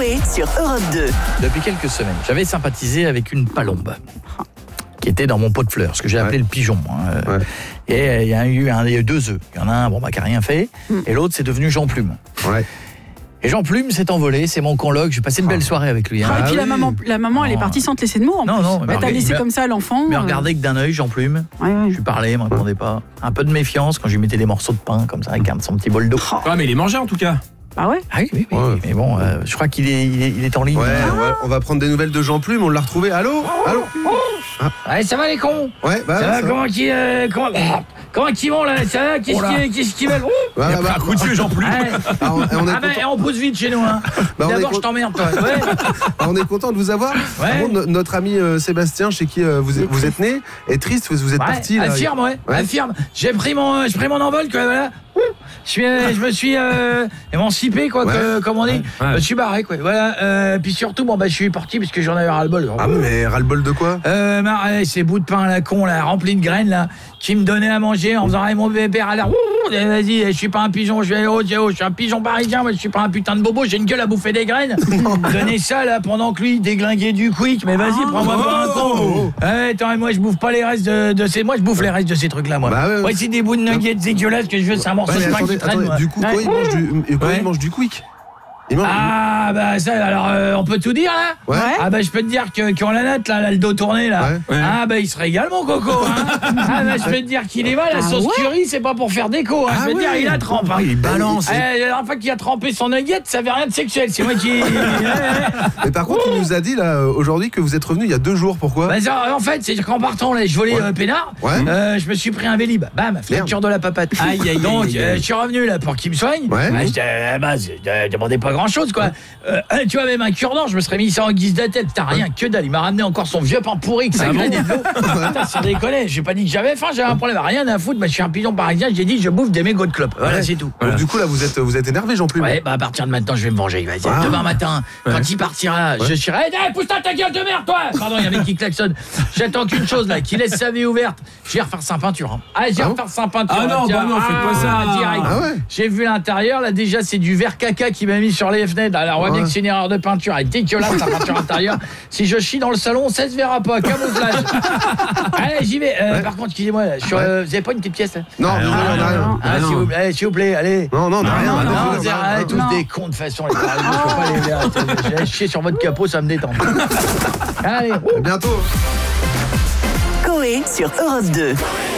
Coé sur Europe 2. Depuis quelques semaines, j'avais sympathisé avec une palombe qui était dans mon pot de fleurs, ce que j'ai appelé le pigeon. Et il y a eu 2 œufs. Il y en a un qui n'a rien fait, et l'autre c'est devenu Jean Plume. Ouais. Et Jean Plume s'est envolé, c'est mon coloc, j'ai passé une belle soirée avec lui. Et puis la maman elle est partie sans te laisser de mots en plus. Non, t'as laissé comme ça l'enfant. Mais regardez que d'un œil Jean Plume. Je lui parlais, il me répondait pas. Un peu de méfiance quand je lui mettais des morceaux de pain comme ça avec son petit bol d'eau. Ouais, mais il est mangé en tout cas. Ah ouais. Ah oui. Mais bon, je crois qu'il est en ligne. Ouais, on va prendre des nouvelles de Jean Plume, on l'a retrouvé. Allô. Ouais, ça va les cons. Ouais, ça va, comment ils vont là? Ça va, qu'est-ce qu'ils veulent? Un coup de vieux Jean Plume. On pousse vite chez nous, hein. D'abord je t'emmerde toi. Ouais. On est content de vous avoir. Par contre, notre ami Sébastien, chez qui vous êtes né, est triste, vous êtes parti là. Affirme. J'ai pris mon envol quoi, voilà. Je me suis émancipé quoi, comme on dit. Je me suis barré quoi. Voilà. Puis surtout je suis parti parce que j'en avais ras-le-bol. Ah mais ras-le-bol de quoi? Ces bouts de pain à la con là, remplis de graines là, qui me donnaient à manger en faisant mon bébé à l'air. Vas-y, je suis pas un pigeon, je suis un pigeon parisien, moi je suis pas un putain de bobo, j'ai une gueule à bouffer des graines. Donnez ça là pendant que lui déglinguait du quick, mais vas-y, prends-moi pour un con. Attends, moi je bouffe pas les restes de ces, moi je bouffe les restes de ces trucs là moi. Ouais, c'est des bouts de nuggets dégueulasses que je veux, c'est un morceau de pain qui traîne. Du coup, quoi il mange du quick? Ça alors on peut tout dire là. Je peux te dire que quand la natte là, le dos tourné là. Il se régale mon coco hein. Je peux te dire qu'il est mal, la sauce curry c'est pas pour faire déco hein. Je peux te dire il a trempé hein. Il balance. La dernière fois qu'il a trempé son nugget, ça avait rien de sexuel, c'est moi qui Mais par contre, il nous a dit là aujourd'hui que vous êtes revenu il y a 2 jours, pourquoi? En fait, c'est qu'en partant là, je volais peinard. Je me suis pris un Vélib. Bam, fracture de la papate. Donc je suis revenu là pour qu'il me soigne. Je demandais pas grand-chose quoi. Tu vois, même un cure-dent, je me serais mis ça en guise de tête. Putain, rien que dalle. Il m'a ramené encore son vieux pain pourri que ça graine et de l'eau. Putain, sans déconner. J'ai pas dit que j'avais faim, j'avais un problème. Rien à foutre. Je suis un pigeon parisien. J'ai dit, je bouffe des mégots de clope. Voilà, c'est tout. Donc, du coup, là, vous êtes énervé, Jean Plume. À partir de maintenant, je vais me venger. Demain matin, quand il partira, je serai. Pousse-toi ta gueule de merde, toi! Pardon, il y a un mec qui klaxonne. J'attends qu'une chose, là, qui laisse sa vie ouverte. Je vais refaire sa peinture. Je vais refaire sa peinture. Ah non, faites pas ça. Direct. J'ai vu l'intérieur, là, déjà, c'est du verre caca qui m'a mis sur les fenêtres. Alors, on voit bien que c'est une erreur de peinture. Elle est dégueulasse, la peinture intérieure. Si je chie dans le salon, ça se verra pas. Camouflage. Allez, j'y vais. Par contre, excusez-moi, vous avez pas une petite pièce, là? Non, on n'a rien. S'il vous plaît, allez. Non, on n'a rien. Vous êtes tous des cons de façon. Je peux pas les verre. J'ai chier sur votre capot, ça me détend. Allez. À bientôt. Coé sur Europe 2.